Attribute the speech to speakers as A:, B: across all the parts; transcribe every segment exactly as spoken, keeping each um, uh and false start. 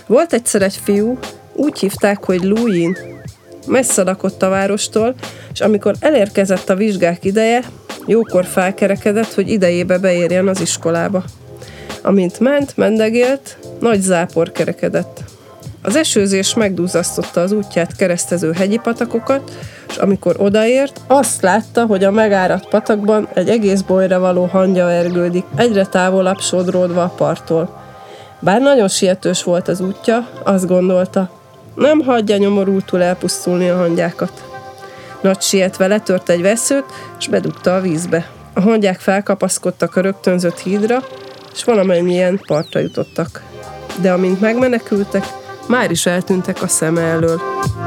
A: Volt egyszer egy fiú, úgy hívták, hogy Louis. Messze lakott a várostól, és amikor elérkezett a vizsgák ideje, jókor felkerekedett, hogy idejébe beérjen az iskolába. Amint ment, mendegélt, nagy zápor kerekedett. Az esőzés megduzzasztotta az útját keresztező hegyi patakokat, és amikor odaért, azt látta, hogy a megáradt patakban egy egész bolyra való hangya vergődik, egyre távolabb sodródva a parttól. Bár nagyon sietős volt az útja, azt gondolta, nem hagyja nyomorultul elpusztulni a hangyákat. Nagy sietve letört egy vesszőt, és bedugta a vízbe. A hangyák felkapaszkodtak a rögtönzött hídra, és valamennyien partra jutottak. De amint megmenekültek, már is eltűntek a szeme elől.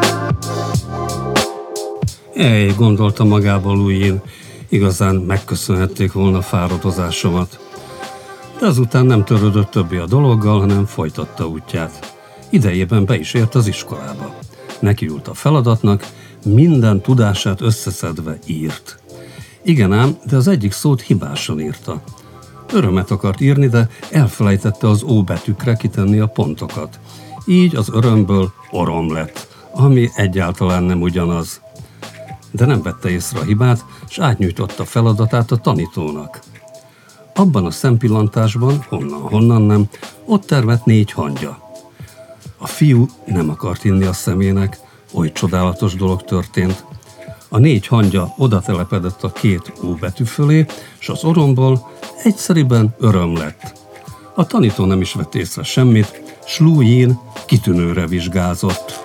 B: Ej, gondolta magába Louis, igazán megköszönhették volna fáradozásomat. De azután nem törődött többé a dologgal, hanem folytatta útját. Idejében be is ért az iskolába. Nekiült a feladatnak, minden tudását összeszedve írt. Igen ám, de az egyik szót hibásan írta. Örömet akart írni, de elfelejtette az ó betűkre kitenni a pontokat. Így az örömből orom lett, ami egyáltalán nem ugyanaz. De nem vette észre a hibát, és átnyújtotta feladatát a tanítónak. Abban a szempillantásban, honnan-honnan nem, ott termett négy hangya. A fiú nem akart inni a szemének, oly csodálatos dolog történt. A négy hangya oda telepedett a két ó betű fölé, és az oromból egyszeriben öröm lett. A tanító nem is vett észre semmit, s Louis kitűnőre vizsgázott.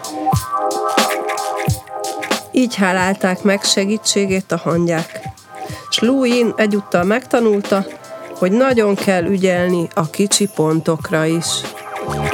A: Így hálálták meg segítségét a hangyák. S Louis egyúttal megtanulta, hogy nagyon kell ügyelni a kicsi pontokra is.